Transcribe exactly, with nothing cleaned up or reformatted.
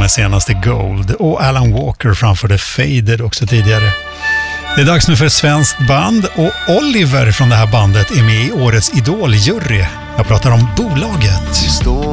med senaste Gold, och Alan Walker framförde Faded också tidigare. Det är dags nu för ett svenskt band, och Oliver från det här bandet är med i årets Idol-jury. Jag pratar om Bolaget.